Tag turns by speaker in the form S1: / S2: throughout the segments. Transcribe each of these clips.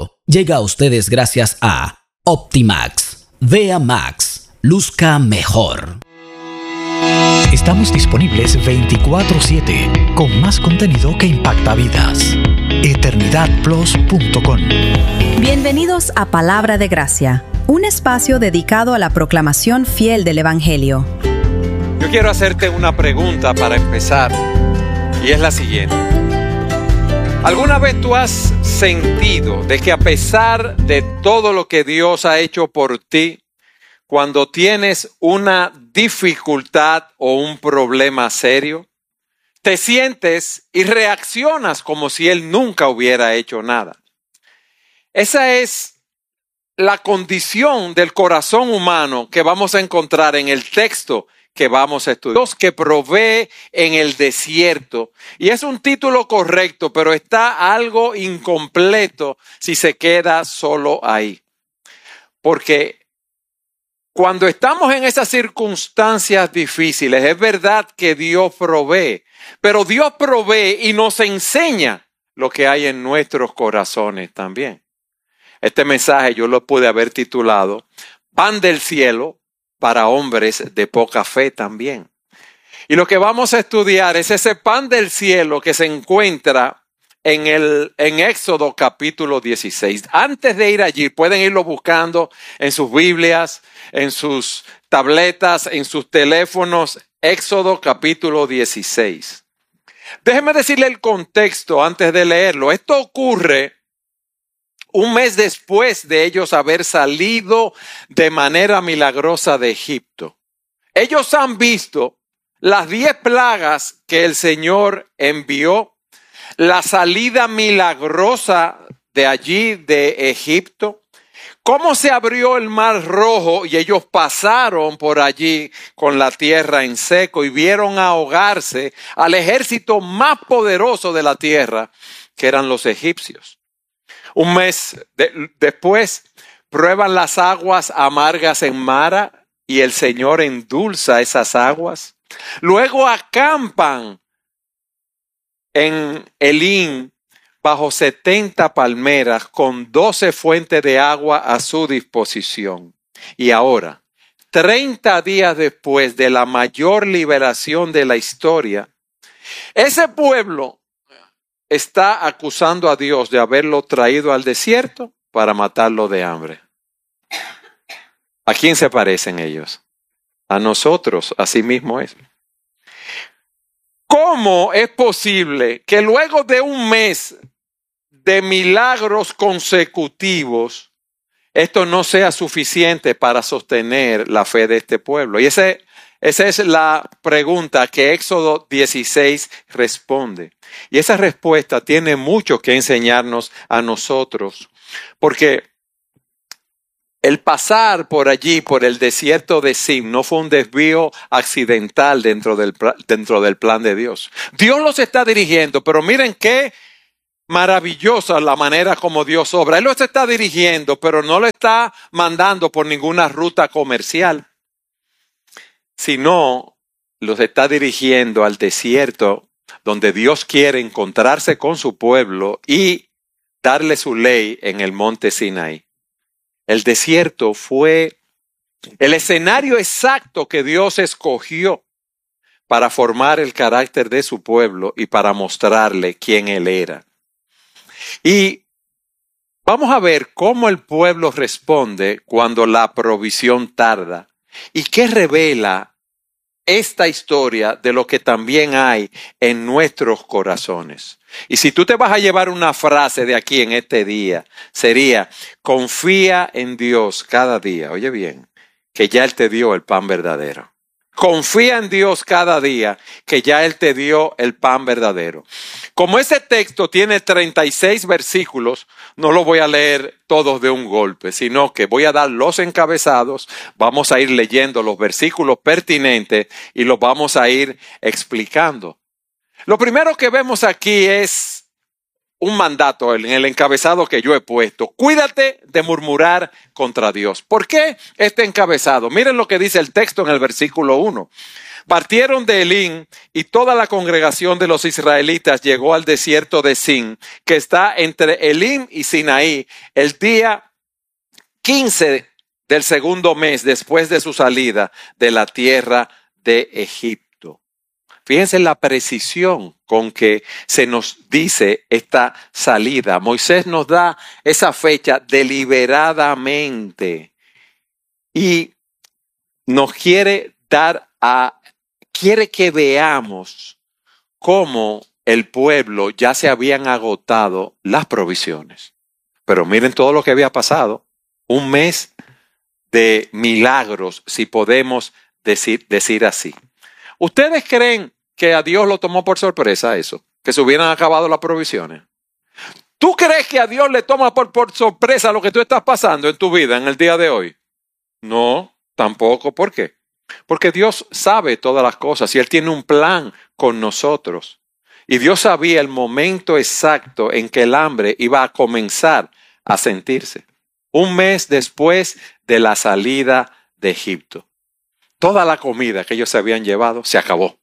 S1: episodio llega a ustedes gracias a Optimax. Vea Max. Luzca mejor.
S2: Estamos disponibles 24/7 con más contenido que impacta vidas. EternidadPlus.com.
S3: Bienvenidos a Palabra de Gracia, un espacio dedicado a la proclamación fiel del Evangelio.
S4: Yo quiero hacerte una pregunta para empezar, y es la siguiente. ¿Alguna vez tú has sentido de que a pesar de todo lo que Dios ha hecho por ti, cuando tienes una dificultad o un problema serio, te sientes y reaccionas como si Él nunca hubiera hecho nada? Esa es la condición del corazón humano que vamos a encontrar en el texto que vamos a estudiar. Dios que provee en el desierto. Y es un título correcto, pero está algo incompleto si se queda solo ahí. Porque cuando estamos en esas circunstancias difíciles, es verdad que Dios provee, pero Dios provee y nos enseña lo que hay en nuestros corazones también. Este mensaje yo lo pude haber titulado Pan del Cielo para hombres de poca fe también. Y lo que vamos a estudiar es ese pan del cielo que se encuentra en Éxodo capítulo 16. Antes de ir allí, pueden irlo buscando en sus Biblias, en sus tabletas, en sus teléfonos. Éxodo capítulo 16. Déjeme decirle el contexto antes de leerlo. Esto ocurre un mes después de ellos haber salido de manera milagrosa de Egipto. Ellos han visto las 10 plagas que el Señor envió, la salida milagrosa de allí de Egipto, cómo se abrió el mar rojo y ellos pasaron por allí con la tierra en seco y vieron ahogarse al ejército más poderoso de la tierra, que eran los egipcios. Un mes después prueban las aguas amargas en Mara y el Señor endulza esas aguas. Luego acampan en Elín bajo 70 palmeras con 12 fuentes de agua a su disposición. Y ahora, 30 días después de la mayor liberación de la historia, ese pueblo está acusando a Dios de haberlo traído al desierto para matarlo de hambre. ¿A quién se parecen ellos? A nosotros, así mismo es. ¿Cómo es posible que luego de un mes de milagros consecutivos, esto no sea suficiente para sostener la fe de este pueblo? Y esa es la pregunta que Éxodo 16 responde. Y esa respuesta tiene mucho que enseñarnos a nosotros, porque el pasar por allí, por el desierto de Sin, no fue un desvío accidental dentro del plan de Dios. Dios los está dirigiendo, pero miren qué maravillosa la manera como Dios obra. Él los está dirigiendo, pero no lo está mandando por ninguna ruta comercial, sino los está dirigiendo al desierto donde Dios quiere encontrarse con su pueblo y darle su ley en el monte Sinaí. El desierto fue el escenario exacto que Dios escogió para formar el carácter de su pueblo y para mostrarle quién Él era. Y vamos a ver cómo el pueblo responde cuando la provisión tarda y qué revela esta historia de lo que también hay en nuestros corazones. Y si tú te vas a llevar una frase de aquí en este día, sería: confía en Dios cada día. Oye bien, que ya Él te dio el pan verdadero. Confía en Dios cada día, que ya Él te dio el pan verdadero. Como ese texto tiene 36 versículos, no lo voy a leer todos de un golpe, sino que voy a dar los encabezados, vamos a ir leyendo los versículos pertinentes y los vamos a ir explicando. Lo primero que vemos aquí es un mandato en el encabezado que yo he puesto. Cuídate de murmurar contra Dios. ¿Por qué este encabezado? Miren lo que dice el texto en el versículo 1. Partieron de Elim y toda la congregación de los israelitas llegó al desierto de Sin, que está entre Elim y Sinaí, el día 15 del segundo mes después de su salida de la tierra de Egipto. Fíjense la precisión con que se nos dice esta salida. Moisés nos da esa fecha deliberadamente y nos quiere que veamos cómo el pueblo ya se habían agotado las provisiones. Pero miren todo lo que había pasado. Un mes de milagros, si podemos decir así. ¿Ustedes creen que a Dios lo tomó por sorpresa eso? Que se hubieran acabado las provisiones. ¿Tú crees que a Dios le toma por sorpresa lo que tú estás pasando en tu vida en el día de hoy? No, tampoco. ¿Por qué? Porque Dios sabe todas las cosas y Él tiene un plan con nosotros. Y Dios sabía el momento exacto en que el hambre iba a comenzar a sentirse. Un mes después de la salida de Egipto. Toda la comida que ellos se habían llevado se acabó.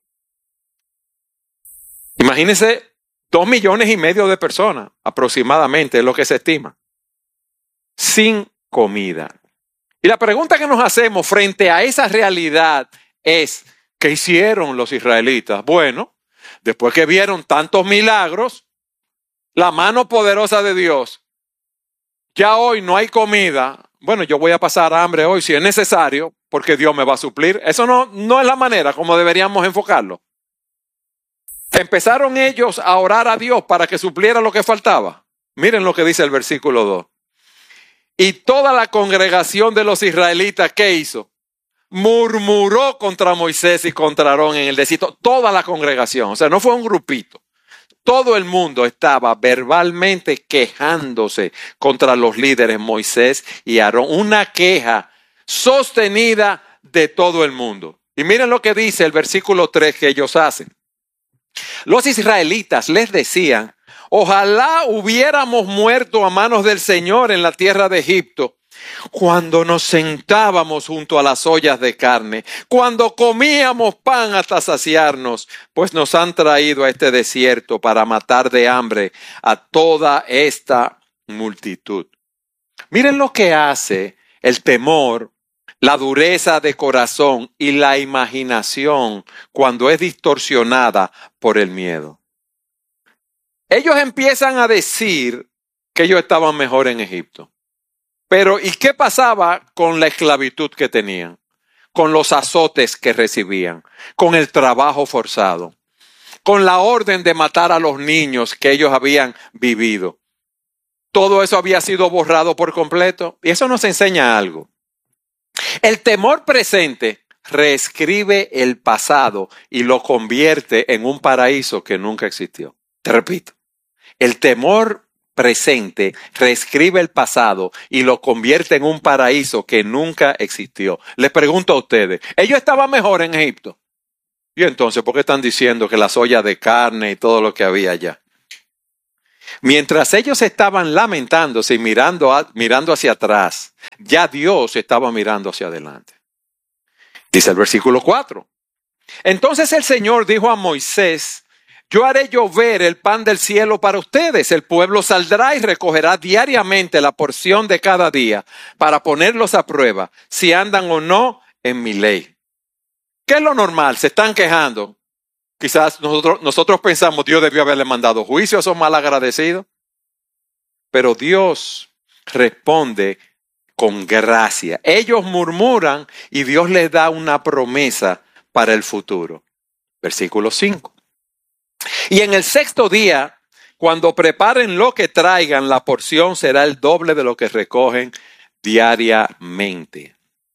S4: Imagínense 2,5 millones de personas aproximadamente es lo que se estima. Sin comida. Y la pregunta que nos hacemos frente a esa realidad es, ¿qué hicieron los israelitas? Bueno, después que vieron tantos milagros, la mano poderosa de Dios, ya hoy no hay comida, bueno, yo voy a pasar hambre hoy si es necesario, porque Dios me va a suplir. Eso no es la manera como deberíamos enfocarlo. Empezaron ellos a orar a Dios para que supliera lo que faltaba. Miren lo que dice el versículo 2. Y toda la congregación de los israelitas, ¿qué hizo? Murmuró contra Moisés y contra Aarón en el desierto. Toda la congregación, o sea, no fue un grupito. Todo el mundo estaba verbalmente quejándose contra los líderes Moisés y Aarón. Una queja sostenida de todo el mundo. Y miren lo que dice el versículo 3 que ellos hacen. Los israelitas les decían, ojalá hubiéramos muerto a manos del Señor en la tierra de Egipto, cuando nos sentábamos junto a las ollas de carne, cuando comíamos pan hasta saciarnos, pues nos han traído a este desierto para matar de hambre a toda esta multitud. Miren lo que hace el temor, la dureza de corazón y la imaginación cuando es distorsionada por el miedo. Ellos empiezan a decir que ellos estaban mejor en Egipto. Pero ¿y qué pasaba con la esclavitud que tenían? Con los azotes que recibían, con el trabajo forzado, con la orden de matar a los niños que ellos habían vivido. Todo eso había sido borrado por completo. Y eso nos enseña algo. El temor presente reescribe el pasado y lo convierte en un paraíso que nunca existió. Te repito, el temor presente reescribe el pasado y lo convierte en un paraíso que nunca existió. Les pregunto a ustedes, ¿ellos estaban mejor en Egipto? Y entonces, ¿por qué están diciendo que las ollas de carne y todo lo que había allá? Mientras ellos estaban lamentándose y mirando hacia atrás, ya Dios estaba mirando hacia adelante. Dice el versículo 4. Entonces el Señor dijo a Moisés, yo haré llover el pan del cielo para ustedes. El pueblo saldrá y recogerá diariamente la porción de cada día para ponerlos a prueba si andan o no en mi ley. ¿Qué es lo normal? Se están quejando. Quizás nosotros pensamos, Dios debió haberle mandado juicio a esos malagradecidos. Pero Dios responde con gracia. Ellos murmuran y Dios les da una promesa para el futuro. Versículo 5. Y en el 6º día, cuando preparen lo que traigan, la porción será el doble de lo que recogen diariamente.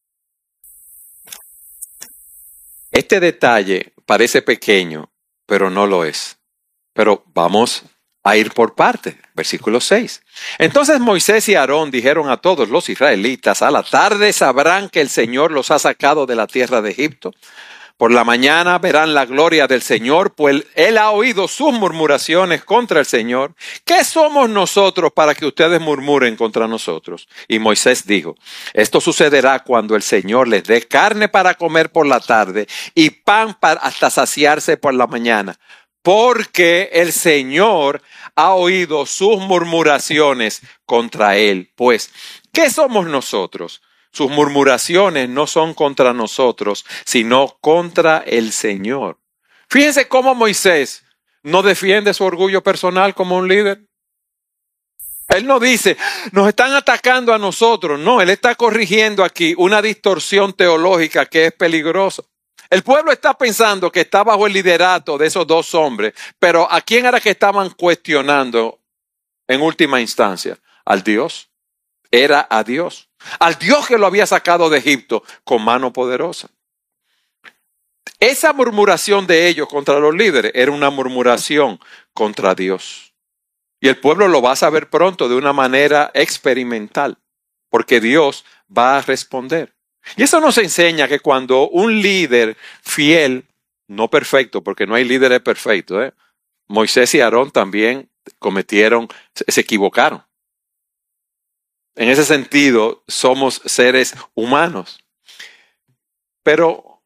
S4: Este detalle parece pequeño, pero no lo es. Pero vamos a ir por partes. Versículo 6. Entonces Moisés y Aarón dijeron a todos los israelitas, a la tarde sabrán que el Señor los ha sacado de la tierra de Egipto, Por la mañana verán la gloria del Señor, pues Él ha oído sus murmuraciones contra el Señor. ¿Qué somos nosotros para que ustedes murmuren contra nosotros? Y Moisés dijo, esto sucederá cuando el Señor les dé carne para comer por la tarde y pan hasta saciarse por la mañana. Porque el Señor ha oído sus murmuraciones contra Él. Pues, ¿qué somos nosotros? Sus murmuraciones no son contra nosotros, sino contra el Señor. Fíjense cómo Moisés no defiende su orgullo personal como un líder. Él no dice, nos están atacando a nosotros. No, él está corrigiendo aquí una distorsión teológica que es peligrosa. El pueblo está pensando que está bajo el liderato de esos dos hombres, pero ¿a quién era que estaban cuestionando en última instancia? Al Dios. Era a Dios. Al Dios que lo había sacado de Egipto con mano poderosa. Esa murmuración de ellos contra los líderes era una murmuración contra Dios. Y el pueblo lo va a saber pronto de una manera experimental, porque Dios va a responder. Y eso nos enseña que cuando un líder fiel, no perfecto, porque no hay líderes perfectos, Moisés y Aarón también se equivocaron. En ese sentido, somos seres humanos. Pero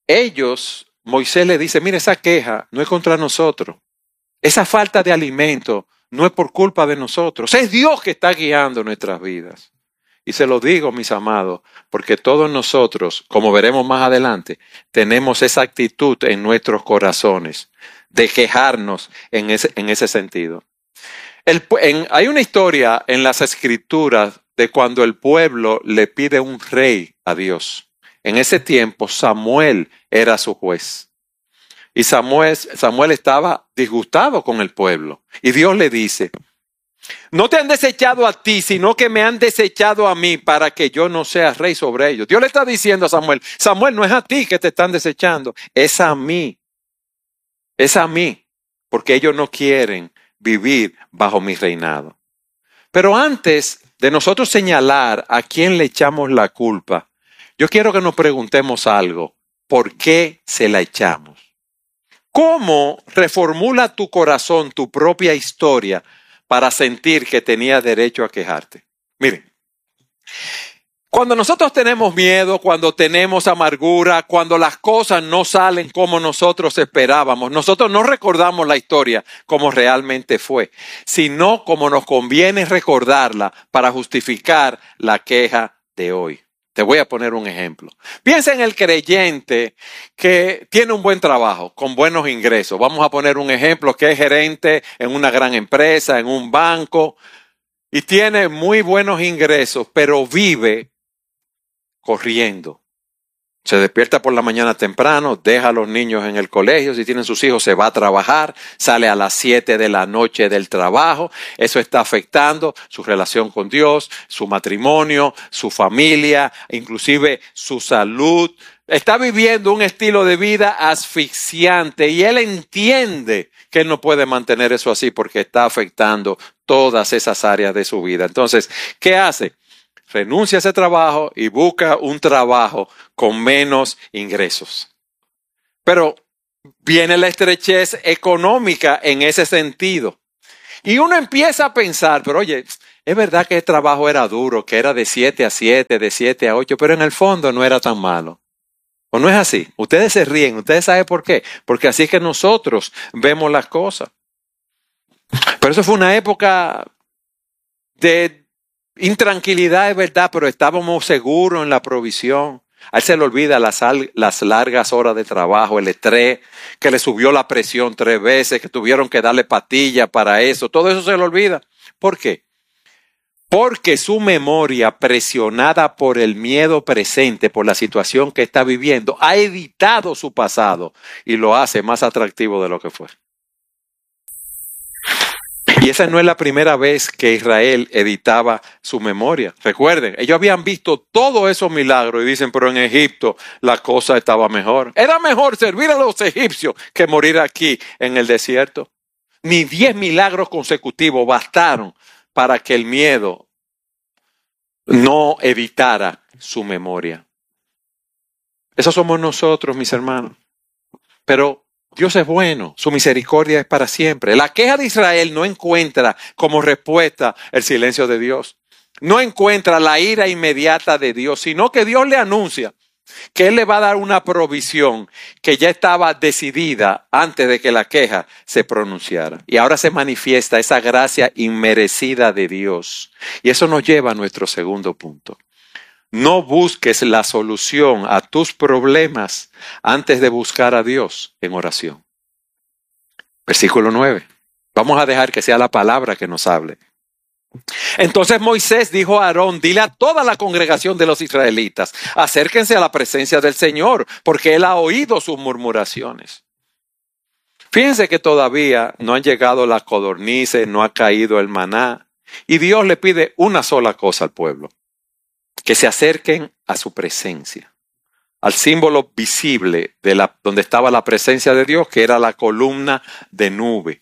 S4: Moisés le dice, mire, esa queja no es contra nosotros. Esa falta de alimento no es por culpa de nosotros. Es Dios que está guiando nuestras vidas. Y se lo digo, mis amados, porque todos nosotros, como veremos más adelante, tenemos esa actitud en nuestros corazones de quejarnos en ese sentido. Hay una historia en las Escrituras de cuando el pueblo le pide un rey a Dios. En ese tiempo Samuel era su juez. Y Samuel estaba disgustado con el pueblo. Y Dios le dice, no te han desechado a ti, sino que me han desechado a mí para que yo no sea rey sobre ellos. Dios le está diciendo a Samuel, Samuel, no es a ti que te están desechando, es a mí. Es a mí, porque ellos no quieren vivir bajo mi reinado. Pero antes de nosotros señalar a quién le echamos la culpa, yo quiero que nos preguntemos algo. ¿Por qué se la echamos? ¿Cómo reformula tu corazón tu propia historia para sentir que tenías derecho a quejarte? Miren, cuando nosotros tenemos miedo, cuando tenemos amargura, cuando las cosas no salen como nosotros esperábamos, nosotros no recordamos la historia como realmente fue, sino como nos conviene recordarla para justificar la queja de hoy. Te voy a poner un ejemplo. Piensa en el creyente que tiene un buen trabajo, con buenos ingresos. Vamos a poner un ejemplo que es gerente en una gran empresa, en un banco, y tiene muy buenos ingresos, pero vive corriendo. Se despierta por la mañana temprano, deja a los niños en el colegio, si tienen sus hijos se va a trabajar, sale a las 7 de la noche del trabajo. Eso está afectando su relación con Dios, su matrimonio, su familia, inclusive su salud. Está viviendo un estilo de vida asfixiante y él entiende que él no puede mantener eso así porque está afectando todas esas áreas de su vida. Entonces, ¿qué hace? Renuncia a ese trabajo y busca un trabajo con menos ingresos. Pero viene la estrechez económica en ese sentido. Y uno empieza a pensar, pero oye, es verdad que el trabajo era duro, que era de 7 a 7, de 7 a 8, pero en el fondo no era tan malo. ¿O no es así? Ustedes se ríen, ustedes saben por qué. Porque así es que nosotros vemos las cosas. Pero eso fue una época de intranquilidad, es verdad, pero estábamos seguros en la provisión. A él se le olvida las largas horas de trabajo, el estrés, que le subió la presión 3 veces, que tuvieron que darle pastillas para eso. Todo eso se le olvida. ¿Por qué? Porque su memoria, presionada por el miedo presente, por la situación que está viviendo, ha editado su pasado y lo hace más atractivo de lo que fue. Y esa no es la primera vez que Israel editaba su memoria. Recuerden, ellos habían visto todos esos milagros y dicen, pero en Egipto la cosa estaba mejor. Era mejor servir a los egipcios que morir aquí en el desierto. Ni 10 milagros consecutivos bastaron para que el miedo no editara su memoria. Esos somos nosotros, mis hermanos. Pero Dios es bueno, su misericordia es para siempre. La queja de Israel no encuentra como respuesta el silencio de Dios. No encuentra la ira inmediata de Dios, sino que Dios le anuncia que Él le va a dar una provisión que ya estaba decidida antes de que la queja se pronunciara. Y ahora se manifiesta esa gracia inmerecida de Dios. Y eso nos lleva a nuestro segundo punto. No busques la solución a tus problemas antes de buscar a Dios en oración. Versículo 9. Vamos a dejar que sea la palabra que nos hable. Entonces Moisés dijo a Aarón: dile a toda la congregación de los israelitas, acérquense a la presencia del Señor, porque Él ha oído sus murmuraciones. Fíjense que todavía no han llegado las codornices, no ha caído el maná, y Dios le pide una sola cosa al pueblo: que se acerquen a su presencia, al símbolo visible de donde estaba la presencia de Dios, que era la columna de nube.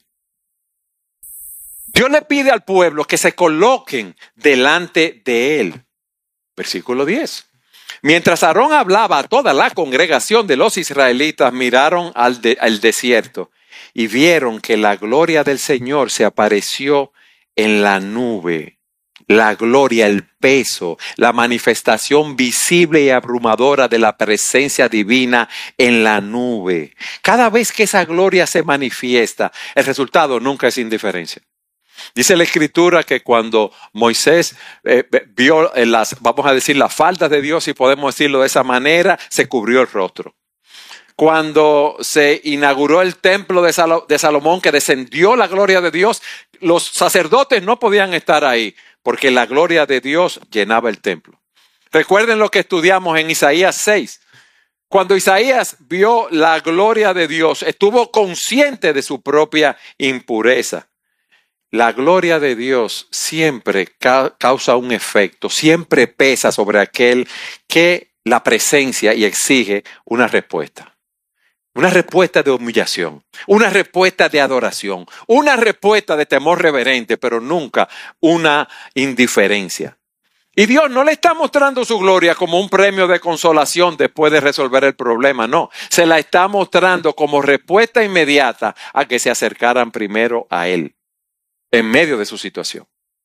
S4: Dios le pide al pueblo que se coloquen delante de Él. Versículo 10. Mientras Aarón hablaba a toda la congregación de los israelitas, miraron al desierto y vieron que la gloria del Señor se apareció en la nube. La gloria, el peso, la manifestación visible y abrumadora de la presencia divina en la nube. Cada vez que esa gloria se manifiesta, el resultado nunca es indiferencia. Dice la Escritura que cuando Moisés vio vamos a decir, las faldas de Dios, si podemos decirlo de esa manera, se cubrió el rostro. Cuando se inauguró el templo de Salomón, que descendió la gloria de Dios, los sacerdotes no podían estar ahí, porque la gloria de Dios llenaba el templo. Recuerden lo que estudiamos en Isaías 6. Cuando Isaías vio la gloria de Dios, estuvo consciente de su propia impureza. La gloria de Dios siempre causa un efecto, siempre pesa sobre aquel que la presencia y exige una respuesta. Una respuesta de humillación, una respuesta de adoración, una respuesta de temor reverente, pero nunca una indiferencia. Y Dios no le está mostrando su gloria como un premio de consolación después de resolver el problema, no. Se la está mostrando como respuesta inmediata a que se acercaran primero a Él, en medio de su situación.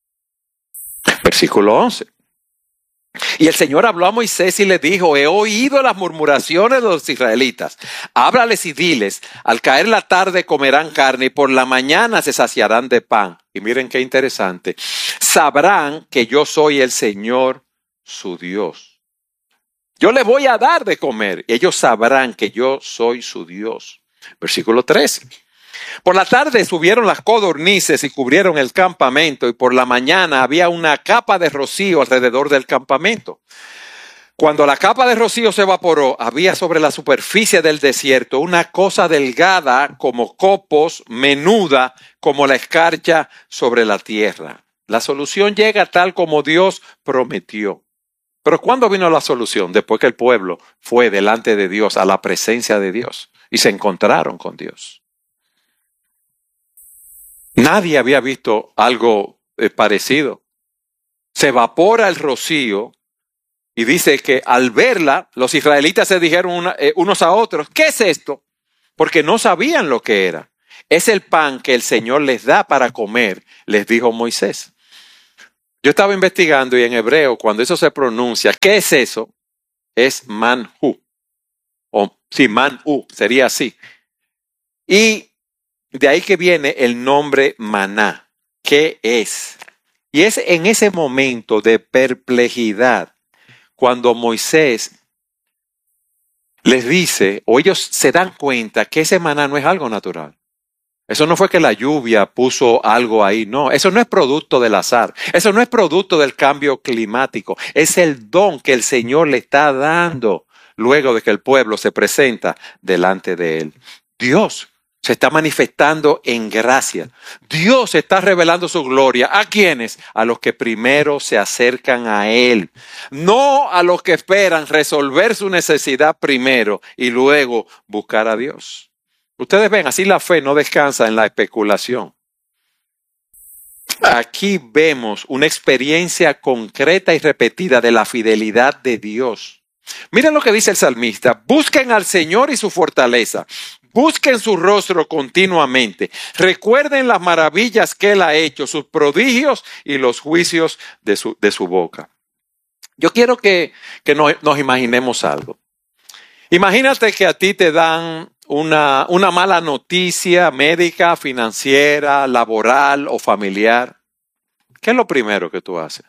S4: Versículo 11. Y el Señor habló a Moisés y le dijo: he oído las murmuraciones de los israelitas. Háblales y diles: al caer la tarde comerán carne y por la mañana se saciarán de pan. Y miren qué interesante. Sabrán que yo soy el Señor su Dios. Yo les voy a dar de comer y ellos sabrán que yo soy su Dios. Versículo 13. Por la tarde subieron las codornices y cubrieron el campamento, y por la mañana había una capa de rocío alrededor del campamento. Cuando la capa de rocío se evaporó, había sobre la superficie del desierto una cosa delgada como copos, menuda como la escarcha sobre la tierra. La solución llega tal como Dios prometió. Pero ¿cuándo vino la solución? Después que el pueblo fue delante de Dios, a la presencia de Dios, y se encontraron con Dios. Nadie había visto algo parecido. Se evapora el rocío y dice que al verla, los israelitas se dijeron unos a otros: ¿qué es esto? Porque no sabían lo que era. Es el pan que el Señor les da para comer, les dijo Moisés. Yo estaba investigando y en hebreo, cuando eso se pronuncia, ¿qué es eso? Es manhu. O sí, manhu, sería así. Y de ahí que viene el nombre maná. ¿Qué es? Y es en ese momento de perplejidad cuando Moisés les dice, o ellos se dan cuenta que ese maná no es algo natural. Eso no fue que la lluvia puso algo ahí, no. Eso no es producto del azar. Eso no es producto del cambio climático. Es el don que el Señor le está dando luego de que el pueblo se presenta delante de Él. Dios se está manifestando en gracia. Dios está revelando su gloria. ¿A quiénes? A los que primero se acercan a Él. No a los que esperan resolver su necesidad primero y luego buscar a Dios. Ustedes ven, así la fe no descansa en la especulación. Aquí vemos una experiencia concreta y repetida de la fidelidad de Dios. Miren lo que dice el salmista: busquen al Señor y su fortaleza. Busquen su rostro continuamente. Recuerden las maravillas que Él ha hecho, sus prodigios y los juicios de su boca. Yo quiero que nos imaginemos algo. Imagínate que a ti te dan una mala noticia médica, financiera, laboral o familiar. ¿Qué es lo primero que tú haces?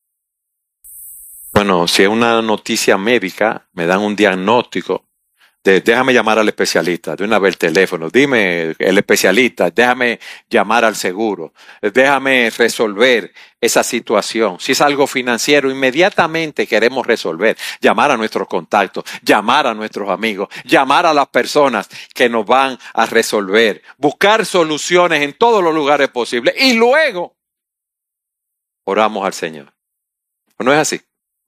S4: Bueno, si es una noticia médica, me dan un diagnóstico. Déjame llamar al especialista, de una vez el teléfono, dime el especialista, déjame llamar al seguro, déjame resolver esa situación. Si es algo financiero, inmediatamente queremos resolver, llamar a nuestros contactos, llamar a nuestros amigos, llamar a las personas que nos van a resolver, buscar soluciones en todos los lugares posibles y luego oramos al Señor. ¿No es así?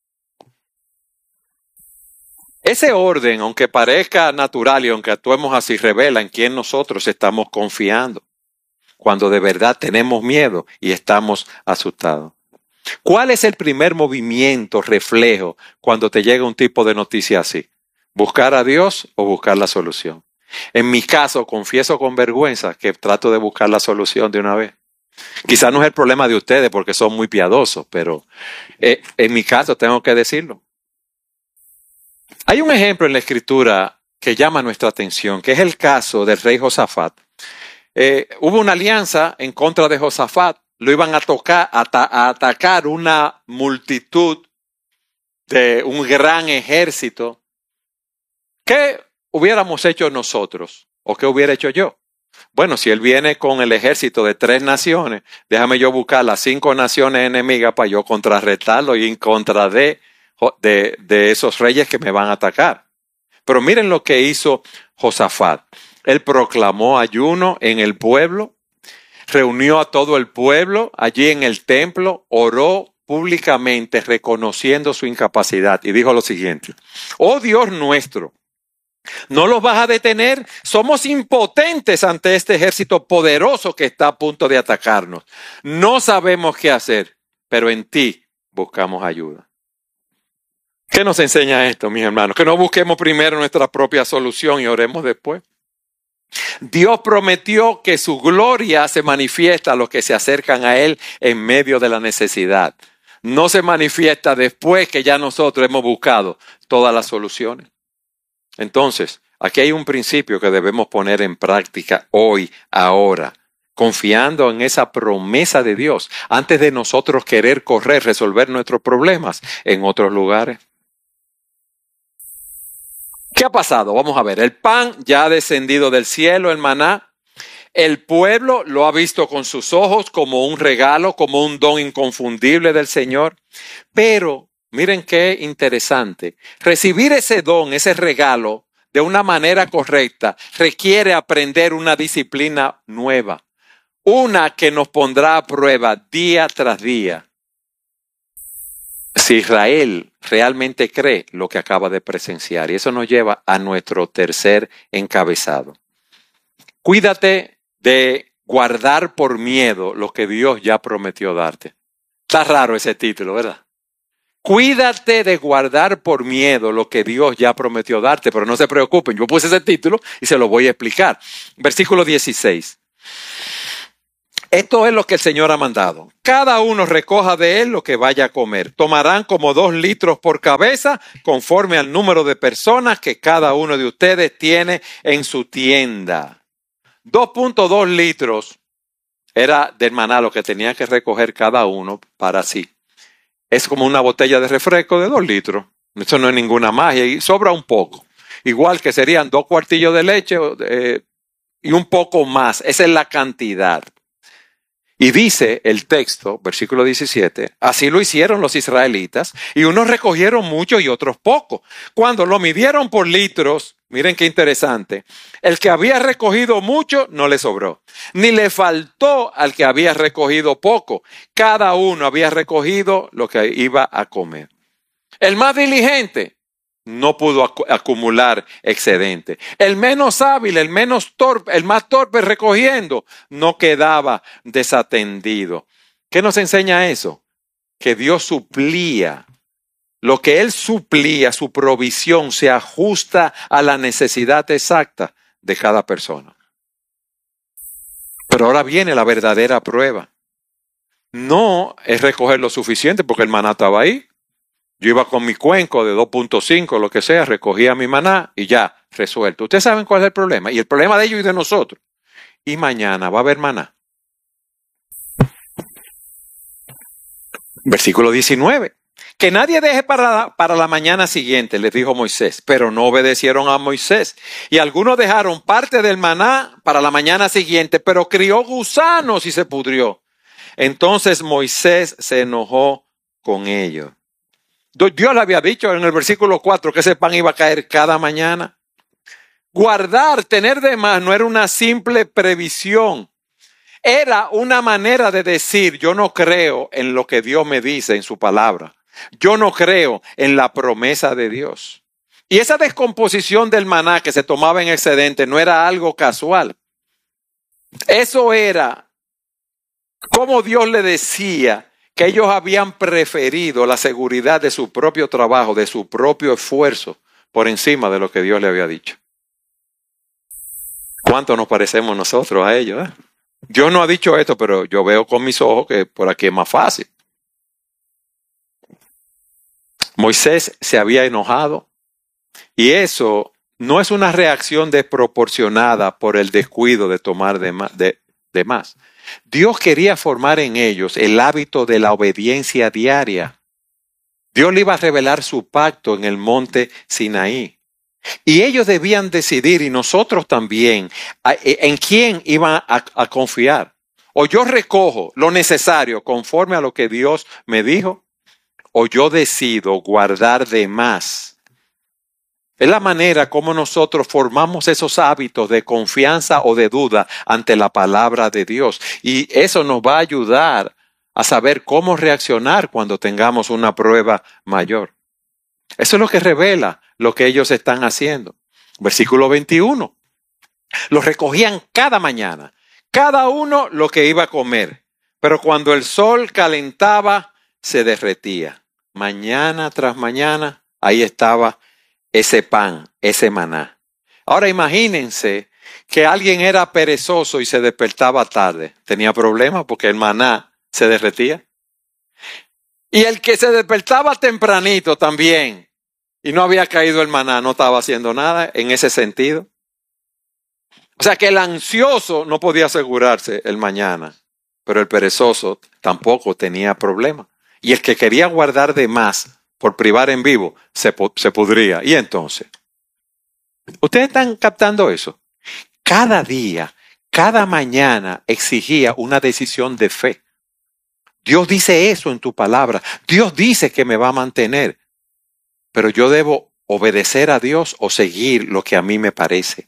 S4: Ese orden, aunque parezca natural y aunque actuemos así, revela en quién nosotros estamos confiando, cuando de verdad tenemos miedo y estamos asustados. ¿Cuál es el primer movimiento, reflejo, cuando te llega un tipo de noticia así? ¿Buscar a Dios o buscar la solución? En mi caso, confieso con vergüenza que trato de buscar la solución de una vez. Quizás no es el problema de ustedes porque son muy piadosos, pero en mi caso tengo que decirlo. Hay un ejemplo en la Escritura que llama nuestra atención, que es el caso del rey Josafat. Hubo una alianza en contra de Josafat. Lo iban a atacar una multitud de un gran ejército. ¿Qué hubiéramos hecho nosotros? ¿O qué hubiera hecho yo? Bueno, si él viene con el ejército de 3 naciones, déjame yo buscar las 5 naciones enemigas para yo contrarrestarlo y en contra de esos reyes que me van a atacar. Pero miren lo que hizo Josafat. Él proclamó ayuno en el pueblo, reunió a todo el pueblo allí en el templo, oró públicamente reconociendo su incapacidad y dijo lo siguiente: oh Dios nuestro, ¿no los vas a detener? Somos impotentes ante este ejército poderoso que está a punto de atacarnos. No sabemos qué hacer, pero en ti buscamos ayuda. ¿Qué nos enseña esto, mis hermanos? Que no busquemos primero nuestra propia solución y oremos después. Dios prometió que su gloria se manifiesta a los que se acercan a Él en medio de la necesidad. No se manifiesta después que ya nosotros hemos buscado todas las soluciones. Entonces, aquí hay un principio que debemos poner en práctica hoy, ahora, confiando en esa promesa de Dios, antes de nosotros querer resolver nuestros problemas en otros lugares. ¿Qué ha pasado? Vamos a ver. El pan ya ha descendido del cielo, el maná. El pueblo lo ha visto con sus ojos como un regalo, como un don inconfundible del Señor. Pero, miren qué interesante. Recibir ese don, ese regalo, de una manera correcta, requiere aprender una disciplina nueva. Una que nos pondrá a prueba día tras día. Si Israel realmente cree lo que acaba de presenciar. Y eso nos lleva a nuestro tercer encabezado. Cuídate de guardar por miedo lo que Dios ya prometió darte. Está raro ese título, ¿verdad? Cuídate de guardar por miedo lo que Dios ya prometió darte. Pero no se preocupen, yo puse ese título y se lo voy a explicar. Versículo 16. Esto es lo que el Señor ha mandado. Cada uno recoja de él lo que vaya a comer. Tomarán como 2 litros por cabeza, conforme al número de personas que cada uno de ustedes tiene en su tienda. 2.2 litros era del maná lo que tenía que recoger cada uno para sí. Es como una botella de refresco de 2 litros. Eso no es ninguna magia y sobra un poco. Igual que serían 2 cuartillos de leche y un poco más. Esa es la cantidad. Y dice el texto, versículo 17, así lo hicieron los israelitas, y unos recogieron mucho y otros poco. Cuando lo midieron por litros, miren qué interesante, el que había recogido mucho no le sobró, ni le faltó al que había recogido poco. Cada uno había recogido lo que iba a comer. El más diligente no pudo acumular excedente. El menos hábil, el más torpe recogiendo, no quedaba desatendido. ¿Qué nos enseña eso? Que Dios suplía. Lo que Él suplía, su provisión, se ajusta a la necesidad exacta de cada persona. Pero ahora viene la verdadera prueba. No es recoger lo suficiente porque el maná estaba ahí. Yo iba con mi cuenco de 2.5, lo que sea, recogía mi maná y ya, resuelto. Ustedes saben cuál es el problema. Y el problema de ellos y de nosotros. Y mañana va a haber maná. Versículo 19. Que nadie deje para la mañana siguiente, les dijo Moisés, pero no obedecieron a Moisés. Y algunos dejaron parte del maná para la mañana siguiente, pero crió gusanos y se pudrió. Entonces Moisés se enojó con ellos. Dios le había dicho en el versículo 4 que ese pan iba a caer cada mañana. Guardar, tener de más, no era una simple previsión. Era una manera de decir, yo no creo en lo que Dios me dice en su palabra. Yo no creo en la promesa de Dios. Y esa descomposición del maná que se tomaba en excedente no era algo casual. Eso era como Dios le decía que ellos habían preferido la seguridad de su propio trabajo, de su propio esfuerzo, por encima de lo que Dios le había dicho. ¿Cuánto nos parecemos nosotros a ellos? Dios no ha dicho esto, pero yo veo con mis ojos que por aquí es más fácil. Moisés se había enojado y eso no es una reacción desproporcionada por el descuido de tomar de más. Dios quería formar en ellos el hábito de la obediencia diaria. Dios le iba a revelar su pacto en el monte Sinaí. Y ellos debían decidir, y nosotros también, en quién iban a confiar. O yo recojo lo necesario conforme a lo que Dios me dijo, o yo decido guardar de más. Es la manera como nosotros formamos esos hábitos de confianza o de duda ante la palabra de Dios. Y eso nos va a ayudar a saber cómo reaccionar cuando tengamos una prueba mayor. Eso es lo que revela lo que ellos están haciendo. Versículo 21. Los recogían cada mañana, cada uno lo que iba a comer. Pero cuando el sol calentaba, se derretía. Mañana tras mañana, ahí estaba ese pan, ese maná. Ahora imagínense que alguien era perezoso y se despertaba tarde. Tenía problemas porque el maná se derretía. Y el que se despertaba tempranito también y no había caído el maná, no estaba haciendo nada en ese sentido. O sea que el ansioso no podía asegurarse el mañana, pero el perezoso tampoco tenía problema. Y el que quería guardar de más por privar en vivo, se pudría. Y entonces, ¿ustedes están captando eso? Cada día, cada mañana exigía una decisión de fe. Dios dice eso en tu palabra. Dios dice que me va a mantener. Pero yo debo obedecer a Dios o seguir lo que a mí me parece.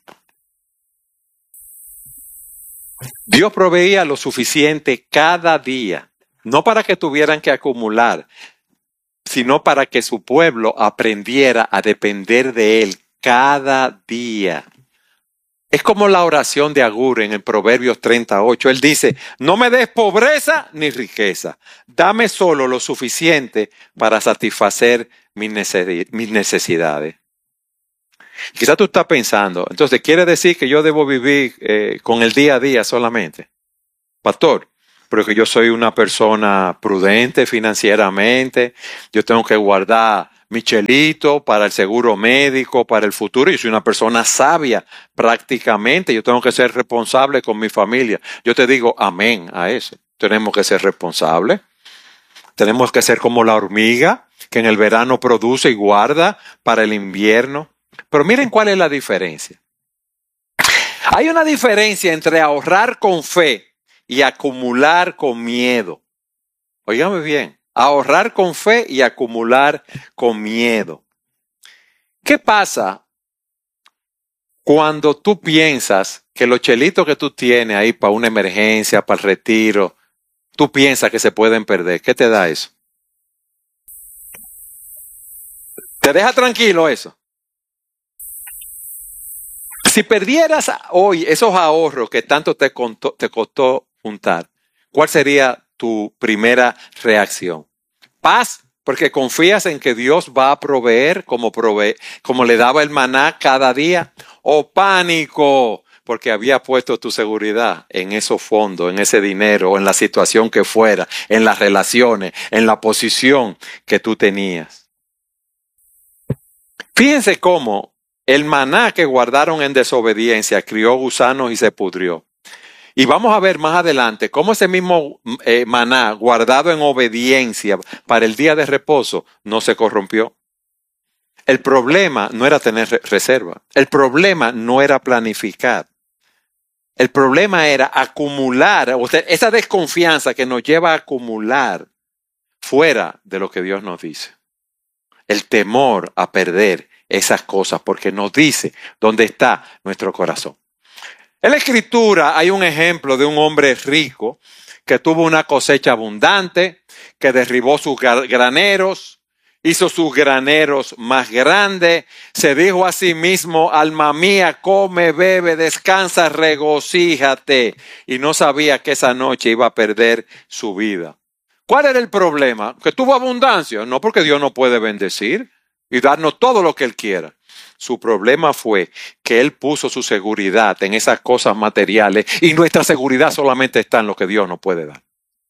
S4: Dios proveía lo suficiente cada día. No para que tuvieran que acumular, sino para que su pueblo aprendiera a depender de Él cada día. Es como la oración de Agur en el Proverbios 38. Él dice, no me des pobreza ni riqueza. Dame solo lo suficiente para satisfacer mis necesidades. Quizás tú estás pensando, entonces, ¿quiere decir que yo debo vivir con el día a día solamente? Pastor, pero que yo soy una persona prudente financieramente, yo tengo que guardar mi chelito para el seguro médico, para el futuro. Yo soy una persona sabia prácticamente. Yo tengo que ser responsable con mi familia. Yo te digo amén a eso. Tenemos que ser responsables. Tenemos que ser como la hormiga que en el verano produce y guarda para el invierno. Pero miren cuál es la diferencia. Hay una diferencia entre ahorrar con fe y acumular con miedo. Óigame bien. Ahorrar con fe y acumular con miedo. ¿Qué pasa cuando tú piensas que los chelitos que tú tienes ahí para una emergencia, para el retiro, tú piensas que se pueden perder? ¿Qué te da eso? ¿Te deja tranquilo eso? Si perdieras hoy esos ahorros que tanto te costó juntar, ¿cuál sería tu primera reacción? ¿Paz Porque confías en que Dios va a proveer como le daba el maná cada día. O pánico, porque había puesto tu seguridad en esos fondos, en ese dinero, en la situación que fuera, en las relaciones, en la posición que tú tenías. Fíjense cómo el maná que guardaron en desobediencia crió gusanos y se pudrió. Y vamos a ver más adelante cómo ese mismo maná guardado en obediencia para el día de reposo no se corrompió. El problema no era tener reserva. El problema no era planificar. El problema era acumular, esa desconfianza que nos lleva a acumular fuera de lo que Dios nos dice. El temor a perder esas cosas porque nos dice dónde está nuestro corazón. En la Escritura hay un ejemplo de un hombre rico que tuvo una cosecha abundante, que derribó sus graneros, hizo sus graneros más grandes, se dijo a sí mismo, alma mía, come, bebe, descansa, regocíjate, y no sabía que esa noche iba a perder su vida. ¿Cuál era el problema? Que tuvo abundancia, no porque Dios no puede bendecir y darnos todo lo que Él quiera. Su problema fue que él puso su seguridad en esas cosas materiales y nuestra seguridad solamente está en lo que Dios nos puede dar.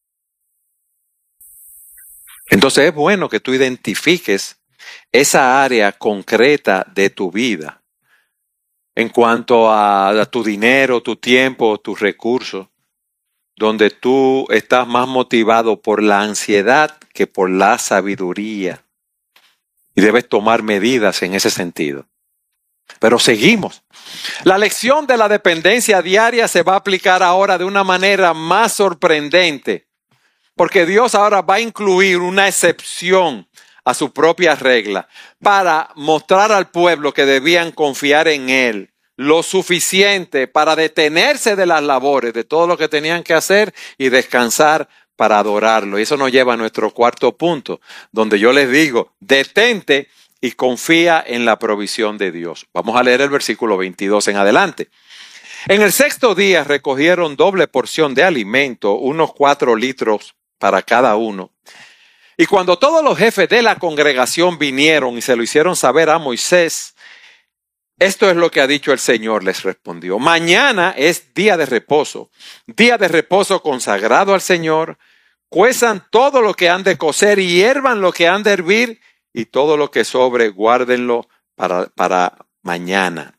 S4: Entonces es bueno que tú identifiques esa área concreta de tu vida en cuanto a tu dinero, tu tiempo, tus recursos, donde tú estás más motivado por la ansiedad que por la sabiduría. Y debes tomar medidas en ese sentido. Pero seguimos. La lección de la dependencia diaria se va a aplicar ahora de una manera más sorprendente, porque Dios ahora va a incluir una excepción a su propia regla para mostrar al pueblo que debían confiar en Él lo suficiente para detenerse de las labores, de todo lo que tenían que hacer y descansar para adorarlo. Y eso nos lleva a nuestro cuarto punto, donde yo les digo, detente y confía en la provisión de Dios. Vamos a leer el versículo 22 en adelante. En el sexto día recogieron doble porción de alimento, unos 4 litros para cada uno. Y cuando todos los jefes de la congregación vinieron y se lo hicieron saber a Moisés, esto es lo que ha dicho el Señor, les respondió. Mañana es día de reposo consagrado al Señor. Cuezan todo lo que han de cocer y hiervan lo que han de hervir, y todo lo que sobre, guárdenlo para mañana.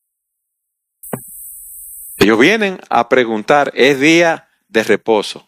S4: Ellos vienen a preguntar, ¿es día de reposo?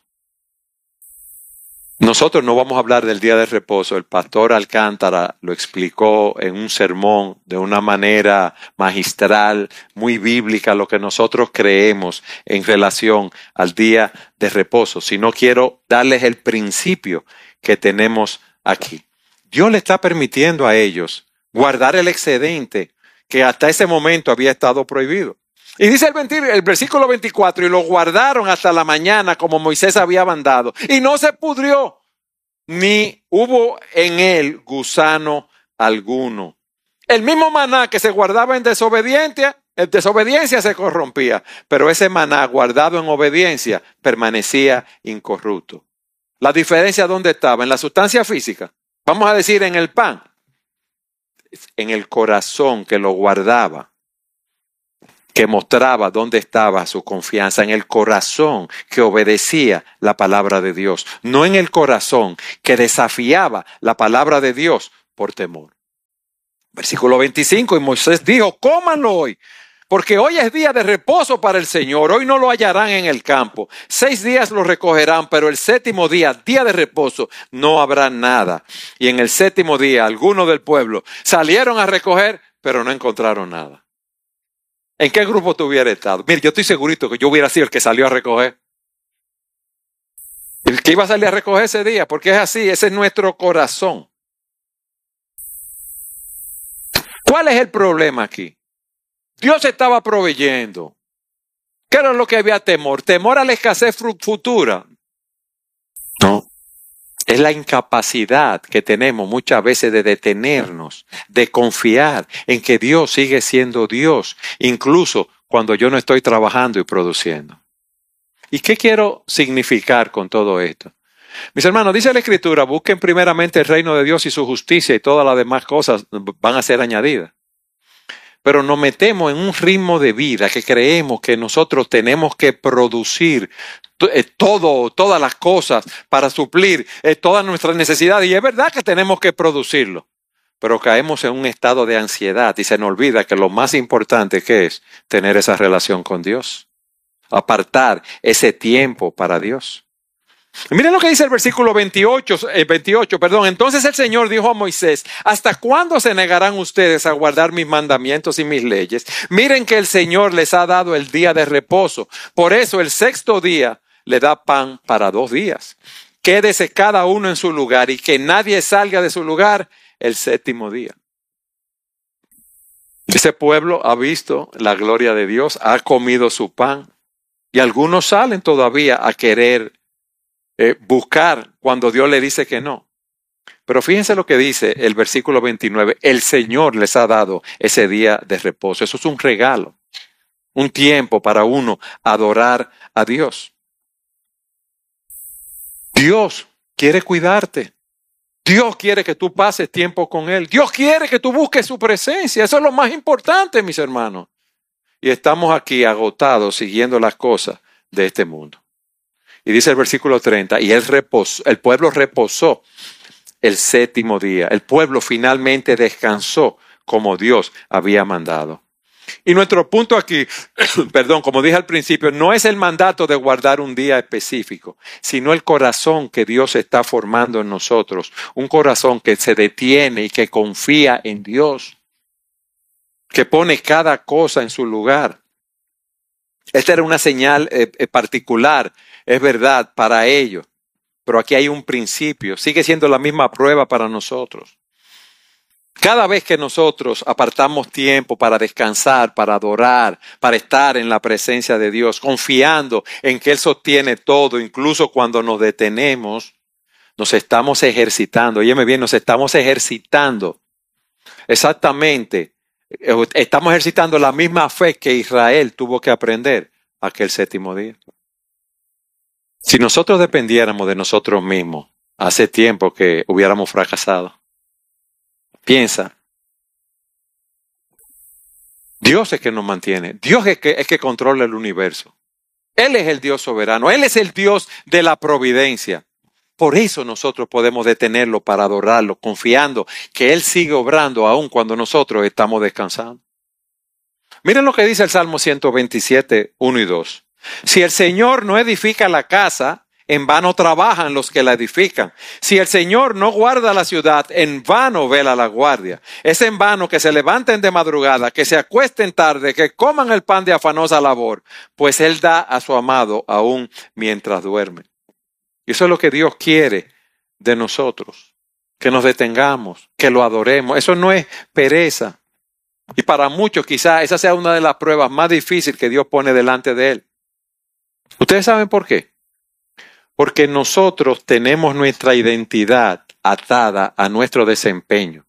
S4: Nosotros no vamos a hablar del día de reposo. El pastor Alcántara lo explicó en un sermón de una manera magistral, muy bíblica, lo que nosotros creemos en relación al día de reposo. Si no, quiero darles el principio que tenemos aquí. Dios le está permitiendo a ellos guardar el excedente que hasta ese momento había estado prohibido. Y dice el versículo 24, y lo guardaron hasta la mañana como Moisés había mandado. Y no se pudrió, ni hubo en él gusano alguno. El mismo maná que se guardaba en desobediencia se corrompía. Pero ese maná guardado en obediencia permanecía incorrupto. ¿La diferencia dónde estaba? En la sustancia física. Vamos a decir en el pan. En el corazón que lo guardaba, que mostraba dónde estaba su confianza, en el corazón que obedecía la palabra de Dios, no en el corazón que desafiaba la palabra de Dios por temor. Versículo 25, y Moisés dijo, cómanlo hoy, porque hoy es día de reposo para el Señor, hoy no lo hallarán en el campo. 6 días lo recogerán, pero el séptimo día, día de reposo, no habrá nada. Y en el séptimo día, algunos del pueblo salieron a recoger, pero no encontraron nada. ¿En qué grupo tú hubieras estado? Mire, yo estoy segurito que yo hubiera sido el que salió a recoger. El que iba a salir a recoger ese día, porque es así, ese es nuestro corazón. ¿Cuál es el problema aquí? Dios estaba proveyendo. ¿Qué era lo que había temor? ¿Temor a la escasez futura? No. Es la incapacidad que tenemos muchas veces de detenernos, de confiar en que Dios sigue siendo Dios, incluso cuando yo no estoy trabajando y produciendo. ¿Y qué quiero significar con todo esto? Mis hermanos, dice la Escritura, busquen primeramente el reino de Dios y su justicia y todas las demás cosas van a ser añadidas. Pero nos metemos en un ritmo de vida que creemos que nosotros tenemos que producir todas las cosas para suplir todas nuestras necesidades. Y es verdad que tenemos que producirlo, pero caemos en un estado de ansiedad y se nos olvida que lo más importante que es tener esa relación con Dios, apartar ese tiempo para Dios. Miren lo que dice el versículo 28. Entonces el Señor dijo a Moisés, ¿hasta cuándo se negarán ustedes a guardar mis mandamientos y mis leyes? Miren que el Señor les ha dado el día de reposo. Por eso el sexto día le da pan para 2 días. Quédese cada uno en su lugar y que nadie salga de su lugar el séptimo día. Ese pueblo ha visto la gloria de Dios, ha comido su pan y algunos salen todavía a querer buscar cuando Dios le dice que no. Pero fíjense lo que dice el versículo 29. El Señor les ha dado ese día de reposo. Eso es un regalo, un tiempo para uno adorar a Dios. Dios quiere cuidarte. Dios quiere que tú pases tiempo con Él. Dios quiere que tú busques su presencia. Eso es lo más importante, mis hermanos. Y estamos aquí agotados siguiendo las cosas de este mundo. Y dice el versículo 30, y el pueblo reposó el séptimo día. El pueblo finalmente descansó como Dios había mandado. Y nuestro punto aquí, como dije al principio, no es el mandato de guardar un día específico, sino el corazón que Dios está formando en nosotros. Un corazón que se detiene y que confía en Dios, que pone cada cosa en su lugar. Esta era una señal particular, es verdad, para ellos. Pero aquí hay un principio. Sigue siendo la misma prueba para nosotros. Cada vez que nosotros apartamos tiempo para descansar, para adorar, para estar en la presencia de Dios, confiando en que Él sostiene todo, incluso cuando nos detenemos, nos estamos ejercitando. Óyeme bien, nos estamos ejercitando. Exactamente. Estamos ejercitando la misma fe que Israel tuvo que aprender aquel séptimo día. Si nosotros dependiéramos de nosotros mismos, hace tiempo que hubiéramos fracasado. Piensa. Dios es que nos mantiene. Dios es que controla el universo. Él es el Dios soberano. Él es el Dios de la providencia. Por eso nosotros podemos detenerlo para adorarlo, confiando que Él sigue obrando aun cuando nosotros estamos descansando. Miren lo que dice el Salmo 127, 1 y 2. Si el Señor no edifica la casa, en vano trabajan los que la edifican. Si el Señor no guarda la ciudad, en vano vela la guardia. Es en vano que se levanten de madrugada, que se acuesten tarde, que coman el pan de afanosa labor, pues Él da a su amado aún mientras duerme. Y eso es lo que Dios quiere de nosotros, que nos detengamos, que lo adoremos. Eso no es pereza. Y para muchos quizás esa sea una de las pruebas más difíciles que Dios pone delante de Él. ¿Ustedes saben por qué? Porque nosotros tenemos nuestra identidad atada a nuestro desempeño.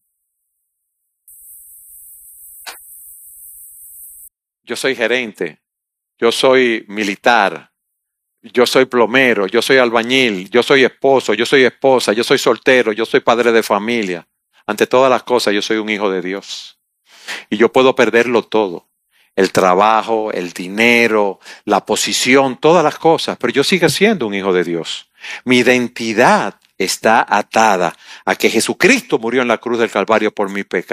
S4: Yo soy gerente, yo soy militar, yo soy plomero, yo soy albañil, yo soy esposo, yo soy esposa, yo soy soltero, yo soy padre de familia. Ante todas las cosas, yo soy un hijo de Dios. Y yo puedo perderlo todo. El trabajo, el dinero, la posición, todas las cosas. Pero yo sigo siendo un hijo de Dios. Mi identidad está atada a que Jesucristo murió en la cruz del Calvario por mi pecado.